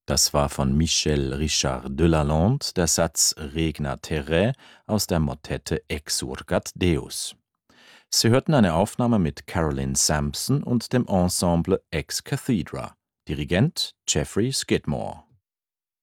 Das war von Michel Richard de Lalande der Satz Regna terrae aus der Motette Exsurgat Deus. Sie hörten eine Aufnahme mit Carolyn Sampson und dem Ensemble Ex Cathedra. Dirigent Jeffrey Skidmore.